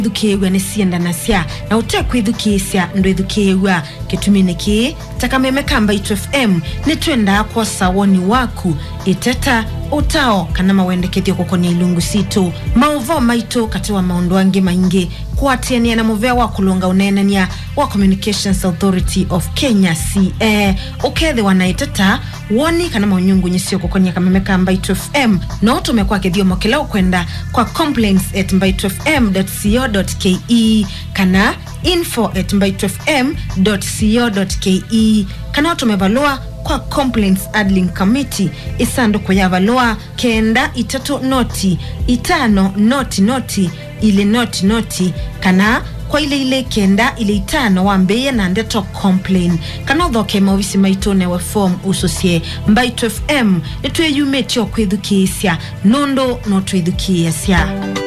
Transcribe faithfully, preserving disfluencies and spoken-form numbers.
Thukiwa ni sienda na sia na uteku idhukiisya ndo idhukiwa kituminiki takameme kamba itu F M ni tuenda kwa sawoni waku iteta utao kana mawende kithio kukoni ilungu situ mauvo maito katiwa maundu wangi maingi kuatiania na muvea wa kulunga unenania wa Communications Authority of Kenya C A ukethe wanaiteta woni kana maunyungu nyisio kukonia kameme kamba itu F M na utumekwa kithio mokela ukwenda kwa complaints at mbaitu f m dot co dot ke kana info at mbaitu f m dot co dot ke kana utumevalua kwa complaints handling committee isando kwa yavalua kenda itatu noti itano noti noti ile noti noti kana kwa ile ile kenda ile itano wambeye na ndeto complain kana dhoke mawisi maitone wa form usosie mbaitu F M etwe yumetio kwedhukiisya nondo no twedhukiisya.